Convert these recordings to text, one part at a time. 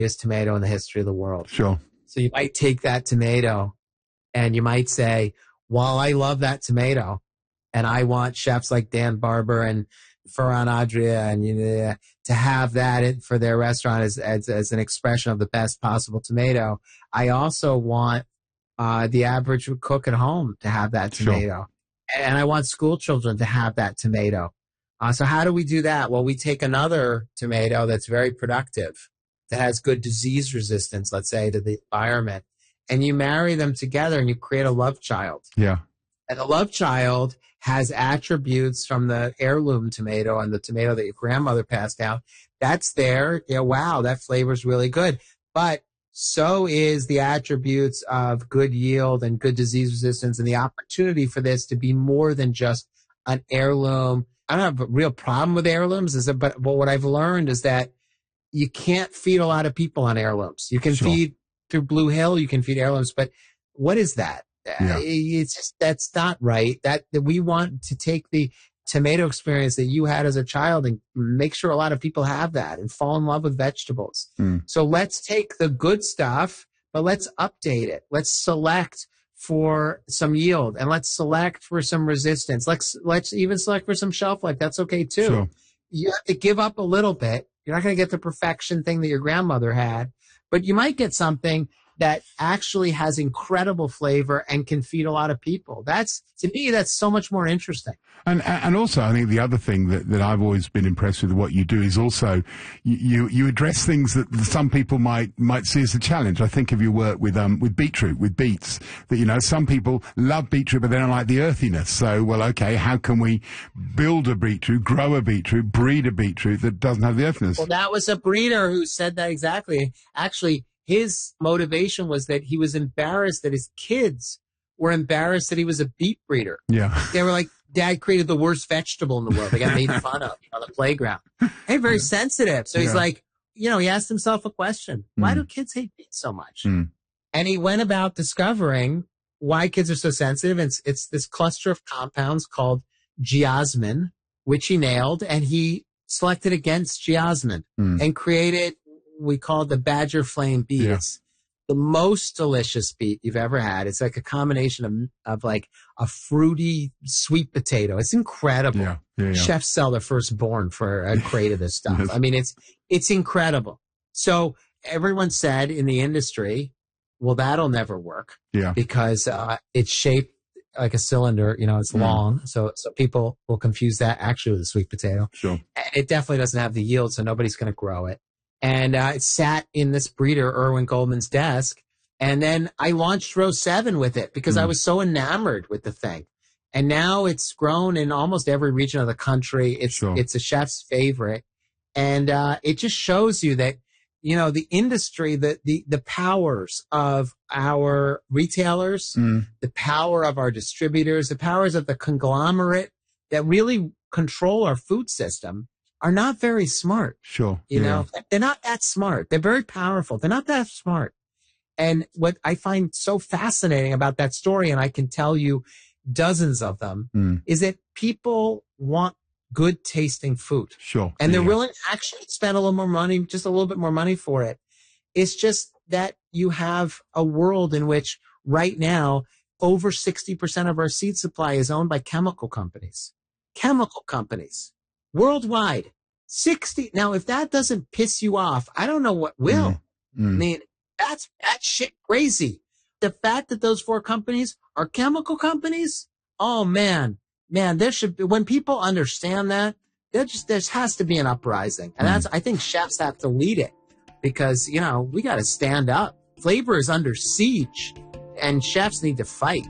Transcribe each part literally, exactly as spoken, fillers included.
tomato in the history of the world. Sure. So you might take that tomato and you might say, while I love that tomato and I want chefs like Dan Barber and Ferran Adria and you know, to have that for their restaurant as, as, as an expression of the best possible tomato, I also want uh, the average cook at home to have that tomato. Sure. And I want school children to have that tomato. Uh, so how do we do that? Well, we take another tomato that's very productive, that has good disease resistance, let's say, to the environment, and you marry them together and you create a love child. Yeah. And the love child has attributes from the heirloom tomato and the tomato that your grandmother passed down. That's there. Yeah, wow, that flavor's really good. But so is the attributes of good yield and good disease resistance and the opportunity for this to be more than just an heirloom. I don't have a real problem with heirlooms, is that, but, but what I've learned is that you can't feed a lot of people on heirlooms. You can sure. feed through Blue Hill, you can feed heirlooms, but what is that? Yeah. It's just, that's not right. That, that we want to take the tomato experience that you had as a child and make sure a lot of people have that and fall in love with vegetables. Mm. So let's take the good stuff, but let's update it. Let's select for some yield and let's select for some resistance. Let's, let's even select for some shelf life. That's okay too. Sure. You have to give up a little bit. You're not going to get the perfection thing that your grandmother had, but you might get something that actually has incredible flavor and can feed a lot of people. That's, to me, that's so much more interesting. And and also, I think the other thing that, that I've always been impressed with what you do is also you you address things that some people might might see as a challenge. I think of your work with um with beetroot, with beets. That you know some people love beetroot, but they don't like the earthiness. So, well, okay, how can we build a beetroot, grow a beetroot, breed a beetroot that doesn't have the earthiness? Well, that was a breeder who said that exactly. Actually, his motivation was that he was embarrassed that his kids were embarrassed that he was a beet breeder. Yeah, they were like, Dad created the worst vegetable in the world. They got made fun of on the playground. Hey, very sensitive. So he's yeah. like, you know, he asked himself a question. Why mm. do kids hate beets so much? Mm. And he went about discovering why kids are so sensitive. It's, it's this cluster of compounds called geosmin, which he nailed, and he selected against geosmin mm. and created, we call it the Badger Flame beet. Yeah. It's the most delicious beet you've ever had. It's like a combination of, of like a fruity sweet potato. It's incredible. Yeah, yeah, yeah. Chefs sell their firstborn for a crate of this stuff. Yes. I mean, it's, it's incredible. So everyone said in the industry, well, that'll never work. Yeah. Because, uh, it's shaped like a cylinder, you know, it's mm. long. So, so people will confuse that actually with a sweet potato. Sure. It definitely doesn't have the yield, so nobody's going to grow it. And uh, it sat in this breeder, Irwin Goldman's desk. And then I launched Row seven with it because mm. I was so enamored with the thing. And now it's grown in almost every region of the country. It's sure. it's a chef's favorite. And uh, it just shows you that, you know, the industry, the, the, the powers of our retailers, mm. the power of our distributors, the powers of the conglomerate that really control our food system are not very smart. Sure. You yeah. know, they're not that smart. They're very powerful. They're not that smart. And what I find so fascinating about that story, and I can tell you dozens of them, mm. is that people want good tasting food. Sure. And they're yeah. willing to actually spend a little more money, just a little bit more money for it. It's just that you have a world in which right now, over sixty percent of our seed supply is owned by chemical companies. Chemical companies. Worldwide, sixty. Now, if that doesn't piss you off, I don't know what will. Mm. Mm. I mean, that's that shit crazy. The fact that those four companies are chemical companies. Oh man, man, there should be, when people understand that, there just, there has to be an uprising. And mm. that's, I think chefs have to lead it because, you know, we got to stand up. Flavor is under siege and chefs need to fight.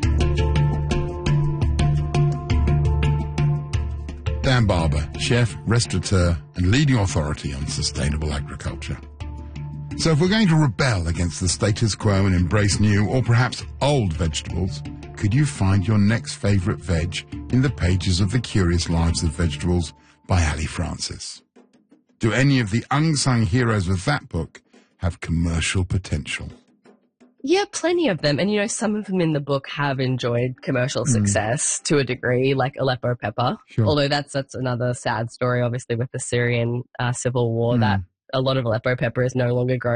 Dan Barber, chef, restaurateur, and leading authority on sustainable agriculture. So if we're going to rebel against the status quo and embrace new or perhaps old vegetables, could you find your next favourite veg in the pages of The Curious Lives of Vegetables by Ali Francis? Do any of the unsung heroes of that book have commercial potential? Yeah, plenty of them. And, you know, some of them in the book have enjoyed commercial success mm. to a degree, like Aleppo pepper. Sure. Although that's that's another sad story, obviously, with the Syrian uh, civil war mm. that a lot of Aleppo pepper is no longer grown